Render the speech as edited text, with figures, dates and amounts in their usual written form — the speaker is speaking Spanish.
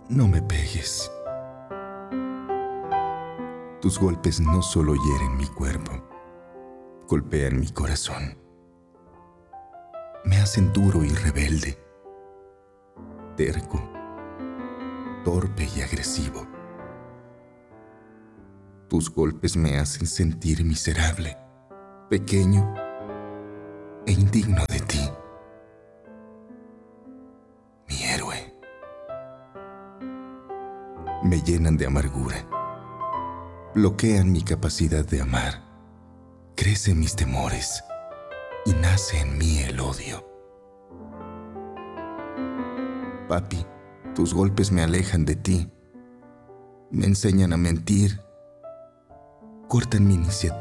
No me pegues. Tus golpes no solo hieren mi cuerpo, golpean mi corazón. Me hacen duro y rebelde, terco, torpe y agresivo. Tus golpes me hacen sentir miserable, pequeño e indigno de ti. Mi héroe. Me llenan de amargura, bloquean mi capacidad de amar, crecen mis temores y nace en mí el odio. Papi, tus golpes me alejan de ti, me enseñan a mentir, cortan mi iniciativa